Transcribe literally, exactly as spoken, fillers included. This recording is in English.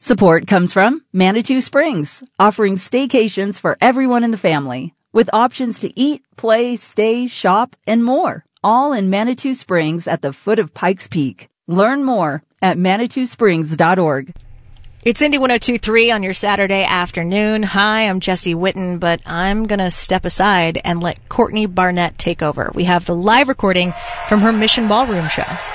Support comes from Manitou Springs, offering staycations for everyone in the family, with options to eat, play, stay, shop, and more, all in Manitou Springs at the foot of Pikes Peak. Learn more at manitou springs dot org. It's Indy one oh two point three on your Saturday afternoon. Hi, I'm Jesse Witten, but I'm going to step aside and let Courtney Barnett take over. We have the live recording from her Mission Ballroom show.